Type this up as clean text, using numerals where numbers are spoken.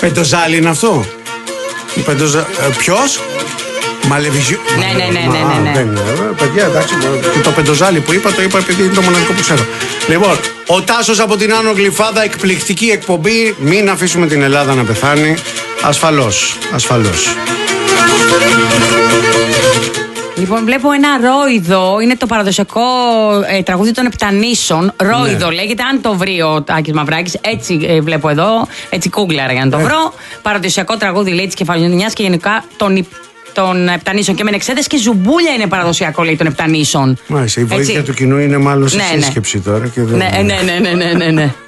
Πεντοζάλι είναι αυτό. Ποιος? Μαλεβιζιού. Ναι. Παιδιά, εντάξει. Το πεντοζάλι που είπα, το είπα επειδή είναι το μοναδικό που ξέρω. Λοιπόν, ο Τάσος από την Άνω Γλυφάδα, εκπληκτική εκπομπή. Μην αφήσουμε την Ελλάδα να πεθάνει. Ασφαλώς. Λοιπόν, βλέπω ένα ρόιδο. Είναι το παραδοσιακό τραγούδι των Επτανήσων. Ρόιδο λέγεται. Αν το βρει ο Τάκης Μαυράκης, έτσι βλέπω εδώ. Έτσι κούγκλαρα για να το βρω. Παραδοσιακό τραγούδι, λέει, της Κεφαλονιάς και γενικά των Επτανήσων. Και Μενεξέδες και Ζουμπούλια είναι παραδοσιακό, λέει, των Επτανήσων. Μάλιστα. Η βοήθεια του κοινού είναι μάλλον σε σύσκεψη τώρα. Και δεν... Ναι.